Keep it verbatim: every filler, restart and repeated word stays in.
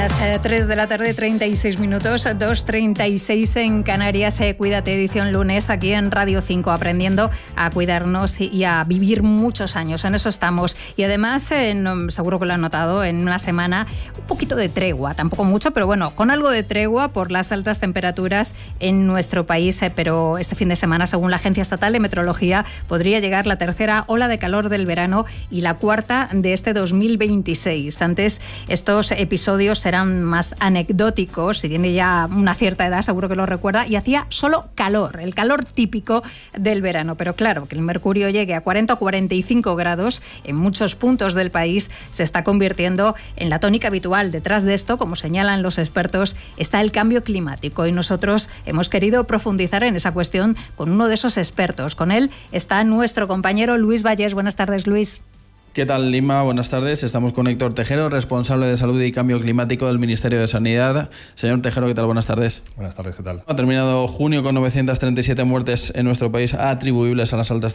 Las eh, tres de la tarde, treinta y seis minutos, dos treinta y seis en Canarias. Eh, Cuídate, edición lunes, aquí en Radio cinco, aprendiendo a cuidarnos y a vivir muchos años. En eso estamos. Y además, eh, no, seguro que lo han notado, en una semana un poquito de tregua, tampoco mucho, pero bueno, con algo de tregua por las altas temperaturas en nuestro país. Eh, pero este fin de semana, según la Agencia Estatal de Meteorología, podría llegar la tercera ola de calor del verano y la cuarta de este dos mil veintiséis. Antes, estos episodios serán más anecdóticos, si tiene ya una cierta edad seguro que lo recuerda, y hacía solo calor, el calor típico del verano. Pero claro, que el mercurio llegue a cuarenta o cuarenta y cinco grados en muchos puntos del país se está convirtiendo en la tónica habitual. Detrás de esto, como señalan los expertos, está el cambio climático y nosotros hemos querido profundizar en esa cuestión con uno de esos expertos. Con él está nuestro compañero Luis Vallés. Buenas tardes, Luis. ¿Qué tal, Lima? Buenas tardes. Estamos con Héctor Tejero, responsable de Salud y Cambio Climático del Ministerio de Sanidad. Señor Tejero, ¿qué tal? Buenas tardes. Buenas tardes, ¿qué tal? Ha terminado junio con novecientas treinta y siete muertes en nuestro país atribuibles a las altas